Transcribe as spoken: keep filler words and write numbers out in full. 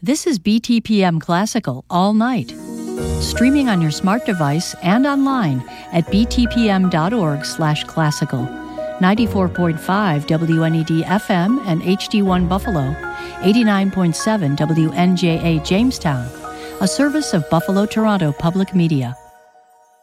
This is B T P M Classical all night. Streaming on your smart device and online at btpm.org slash classical. ninety-four point five W N E D F M and H D one Buffalo, eighty-nine point seven W N J A Jamestown, a service of Buffalo Toronto Public Media.